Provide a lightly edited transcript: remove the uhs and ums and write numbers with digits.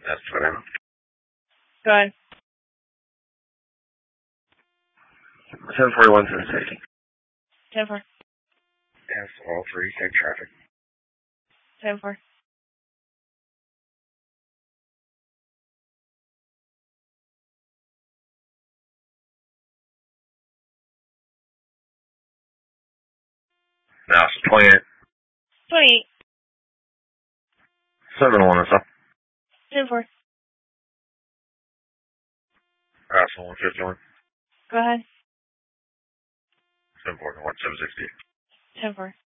That's fine. Go ahead. 741 Sensation. 10-4. Pass all three, take traffic. 10-4. Now it's 28. 28. 7-1 is up. 10-4. Pass 151. Go ahead. 741 760. 10-4.